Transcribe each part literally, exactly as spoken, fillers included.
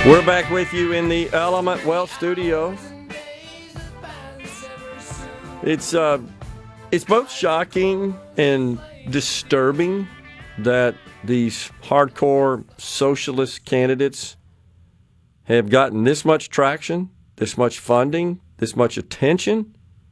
We're back with you in the Element Wealth Studios. It's uh, it's both shocking and disturbing that these hardcore socialist candidates have gotten this much traction, this much funding, this much attention,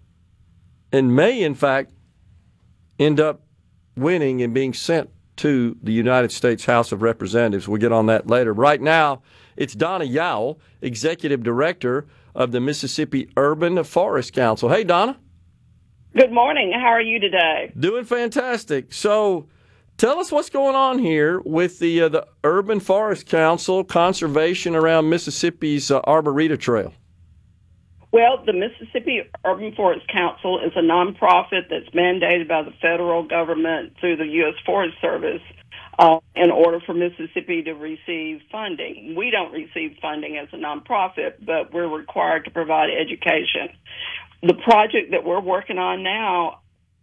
and may, in fact, end up winning and being sent to the United States House of Representatives. We'll get on that later. Right now, it's Donna Yowell, Executive Director of the Mississippi Urban Forest Council. Hey, Donna. Good morning. How are you today? Doing fantastic. So tell us what's going on here with the uh, the Urban Forest Council conservation around Mississippi's uh, Arboreta Trail. Well, the Mississippi Urban Forest Council is a nonprofit that's mandated by the federal government through the U S Forest Service uh, in order for Mississippi to receive funding. We don't receive funding as a nonprofit, but we're required to provide education. The project that we're working on now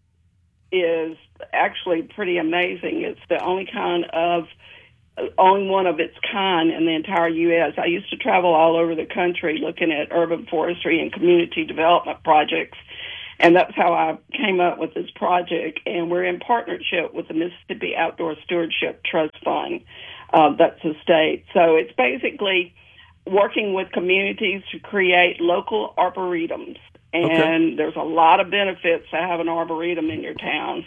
is actually pretty amazing. It's the only kind of only one of its kind in the entire U S. I used to travel all over the country looking at urban forestry and community development projects, and that's how I came up with this project. And we're in partnership with the Mississippi Outdoor Stewardship Trust Fund. Uh, that's the state. So it's basically working with communities to create local arboretums. And okay. There's a lot of benefits to have an arboretum in your town.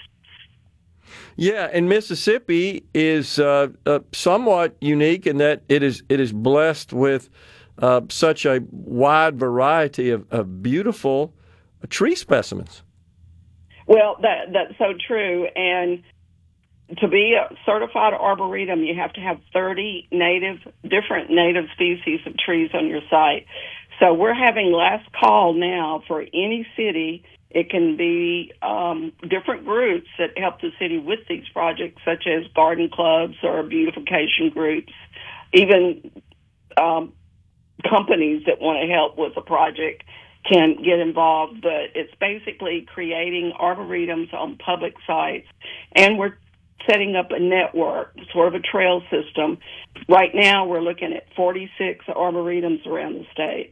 Yeah, and Mississippi is uh, uh, somewhat unique in that it is it is blessed with uh, such a wide variety of, of beautiful tree specimens. Well, that that's so true. And to be a certified arboretum, you have to have thirty native, different native species of trees on your site. So we're having last call now for any city. It can be um, different groups that help the city with these projects, such as garden clubs or beautification groups, even um, companies that want to help with the project can get involved. But it's basically creating arboretums on public sites, and we're setting up a network, sort of a trail system. Right now, we're looking at forty-six arboretums around the state.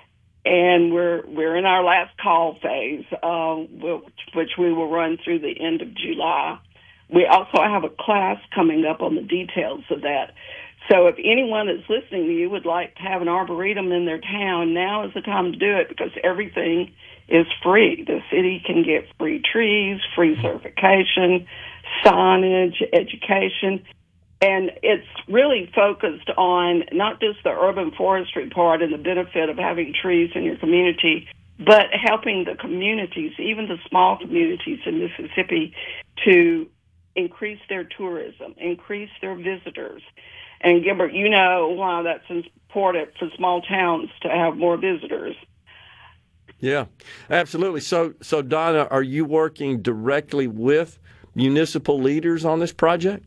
And we're we're in our last call phase, uh, which we will run through the end of July. We also have a class coming up on the details of that. So if anyone that's listening to you would like to have an arboretum in their town, now is the time to do it because everything is free. The city can get free trees, free certification, signage, education. And it's really focused on not just the urban forestry part and the benefit of having trees in your community, but helping the communities, even the small communities in Mississippi, to increase their tourism, increase their visitors. And Gilbert, you know why that's important for small towns to have more visitors. Yeah, absolutely. So, so Donna, are you working directly with municipal leaders on this project?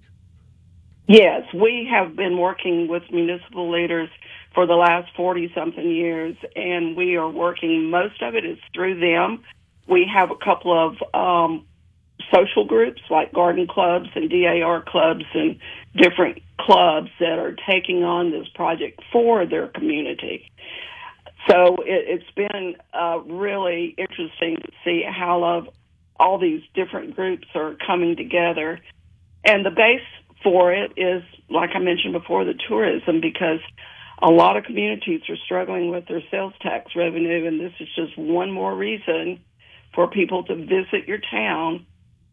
Yes, we have been working with municipal leaders for the last forty-something years, and we are working, most of it is through them. We have a couple of um, social groups like garden clubs and D A R clubs and different clubs that are taking on this project for their community. So it, it's been uh, really interesting to see how of all these different groups are coming together. And the base for it is, like I mentioned before, the tourism, because a lot of communities are struggling with their sales tax revenue, and this is just one more reason for people to visit your town,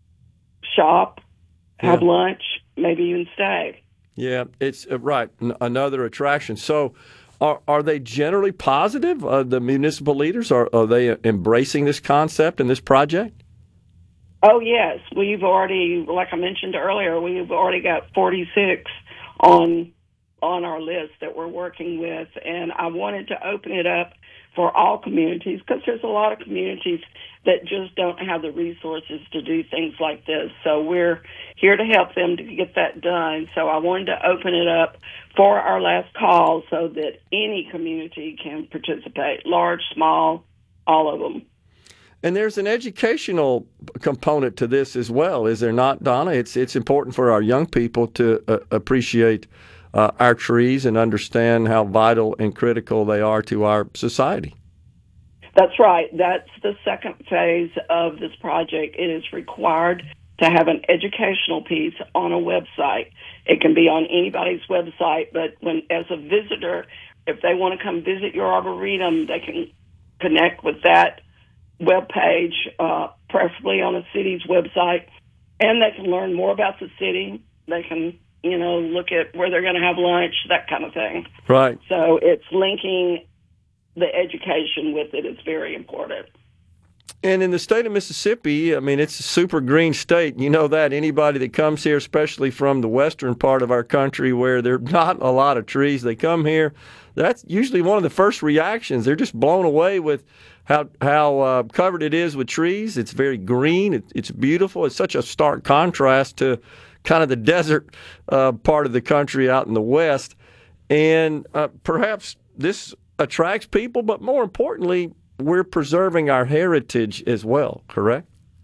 shop, have yeah. lunch, maybe even stay. Yeah, it's uh, right. N- another attraction. So are are they generally positive? Uh, the municipal leaders, are, are they embracing this concept and this project? Oh, yes. We've already, like I mentioned earlier, we've already got forty-six on on our list that we're working with, and I wanted to open it up for all communities because there's a lot of communities that just don't have the resources to do things like this. So we're here to help them to get that done. So I wanted to open it up for our last call so that any community can participate, large, small, all of them. And there's an educational component to this as well, is there not, Donna? It's it's important for our young people to uh, appreciate uh, our trees and understand how vital and critical they are to our society. That's right. That's the second phase of this project. It is required to have an educational piece on a website. It can be on anybody's website, but when as a visitor, if they want to come visit your arboretum, they can connect with that webpage, uh, preferably on a city's website, and they can learn more about the city. They can, you know, look at where they're going to have lunch, that kind of thing. Right. So it's linking the education with it is very important. And in the state of Mississippi, I mean, it's a super green state. You know that. Anybody that comes here, especially from the western part of our country where there are not a lot of trees, they come here, that's usually one of the first reactions. They're just blown away with how how uh, covered it is with trees. It's very green. It, it's beautiful. It's such a stark contrast to kind of the desert uh, part of the country out in the west. And uh, perhaps this attracts people, but more importantly, we're preserving our heritage as well, correct?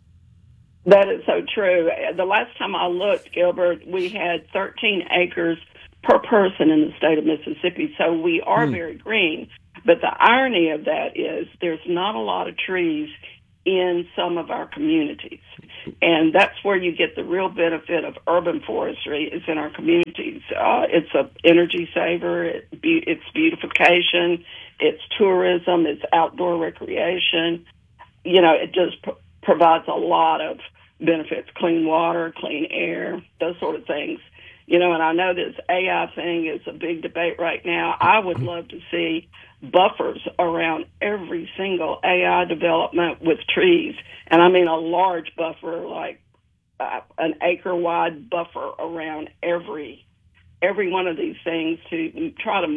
That is so true. The last time I looked, Gilbert, we had thirteen acres per person in the state of Mississippi, so we are hmm. very green. But the irony of that is there's not a lot of trees in some of our communities. And that's where you get the real benefit of urban forestry is in our communities. Uh, it's a energy saver, it be, it's beautification, it's tourism, it's outdoor recreation. You know, it just p- provides a lot of benefits, clean water, clean air, those sort of things. You know, and I know this A I thing is a big debate right now. I would love to see buffers around every single A I development with trees. And I mean a large buffer, like uh, an acre-wide buffer around every every one of these things to try to